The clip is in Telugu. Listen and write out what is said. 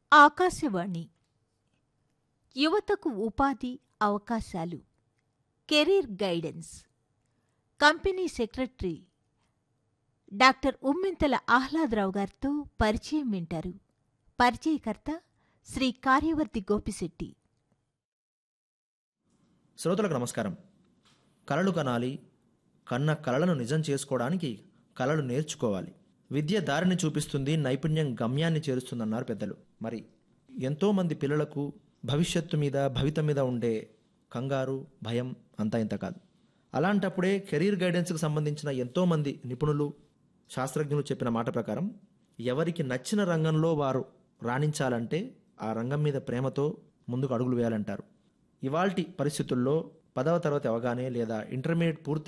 ఆకాశవాణి యువతకు ఉపాధి అవకాశాలు, career guidance. Company secretary doctor Ummenthala Ahladarao గారితో పరిచయం వింటారు. పరిచయకర్త శ్రీ కార్యవర్తి గోపిశెట్టి. శ్రోతలకు నమస్కారం. కలలు కనాలి, కన్న కలలను నిజం చేసుకోవడానికి కలలు నేర్చుకోవాలి. విద్య దారిని చూపిస్తుంది, నైపుణ్యం గమ్యాన్ని చేరుస్తుందన్నారు పెద్దలు. మరి ఎంతోమంది పిల్లలకు భవిష్యత్తు మీద భవిత మీద ఉండే కంగారు, భయం అంతా ఇంత కాదు. అలాంటప్పుడే కెరీర్ గైడెన్స్కి సంబంధించిన ఎంతోమంది నిపుణులు, శాస్త్రజ్ఞులు చెప్పిన మాట ప్రకారం ఎవరికి నచ్చిన రంగంలో వారు రాణించాలంటే ఆ రంగం మీద ప్రేమతో ముందుకు అడుగులు వేయాలంటారు. ఇవాల్టి పరిస్థితుల్లో 10వ తరగతి అవగానే లేదా ఇంటర్మీడియట్ పూర్తి